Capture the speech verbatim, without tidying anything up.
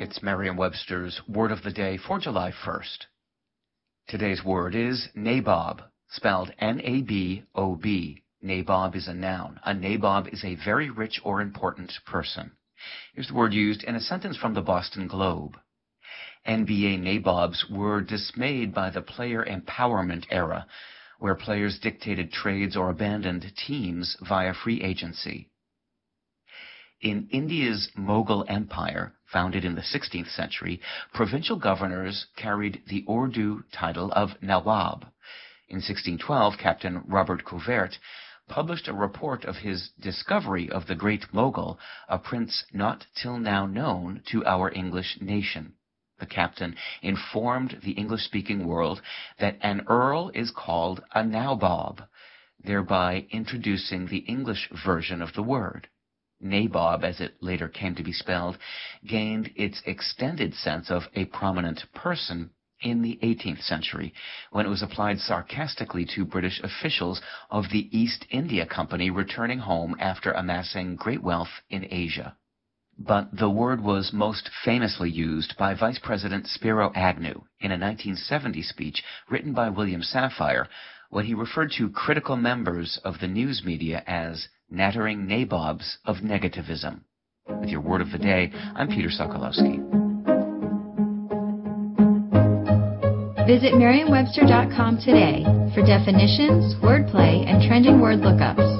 It's Merriam-Webster's Word of the Day for July first. Today's word is nabob, spelled N A B O B. Nabob is a noun. A nabob is a very rich or important person. Here's the word used in a sentence from the Boston Globe. N B A nabobs were dismayed by the player empowerment era, where players dictated trades or abandoned teams via free agency. In India's Mughal Empire, founded in the sixteenth century, provincial governors carried the Urdu title of Nawab. In sixteen twelve, Captain Robert Couvert published a report of his discovery of the Great Mogul, a prince not till now known to our English nation. The captain informed the English-speaking world that an earl is called a nabob, thereby introducing the English version of the word. Nabob, as it later came to be spelled, gained its extended sense of a prominent person in the eighteenth century, when it was applied sarcastically to British officials of the East India Company returning home after amassing great wealth in Asia. But the word was most famously used by Vice President Spiro Agnew in a nineteen seventy speech written by William Safire, when he referred to critical members of the news media as nattering nabobs of negativism. With your Word of the Day, I'm Peter Sokolowski. Visit Merriam Webster dot com today for definitions, wordplay, and trending word lookups.